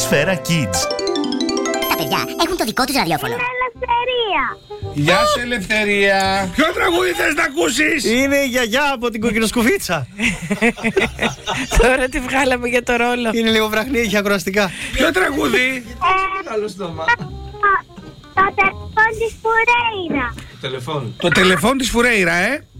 Σφαίρα Kids. Τα παιδιά έχουν το δικό τους ραδιόφωνο. Είναι Ελευθερία. Γεια σου, Ελευθερία. Ποιο τραγούδι θες να ακούσεις? Είναι η γιαγιά από την κοκκινοσκουφίτσα. Τώρα τη βγάλαμε για το ρόλο. Είναι λίγο βραχνή, έχει ακροαστικά. Ποιο τραγούδι? Καλό στόμα. Το τηλεφώνη της Φουρέιρα. Τηλεφώνου. Το τηλεφών της Φουρέιρα,